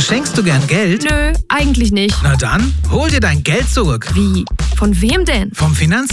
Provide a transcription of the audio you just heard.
Verschenkst du gern Geld? Nö, eigentlich nicht. Na dann, hol dir dein Geld zurück. Wie? Von wem denn? Vom Finanzamt.